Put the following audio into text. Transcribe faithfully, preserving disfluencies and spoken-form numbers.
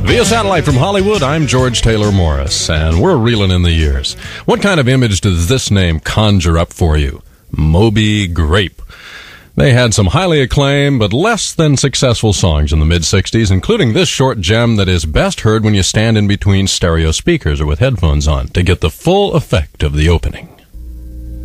Via satellite from Hollywood, I'm George Taylor Morris, and we're reeling in the years. What kind of image does this name conjure up for you? Moby Grape. They had some highly acclaimed but less than successful songs in the mid-sixties, including this short gem that is best heard when you stand in between stereo speakers or with headphones on to get the full effect of the opening.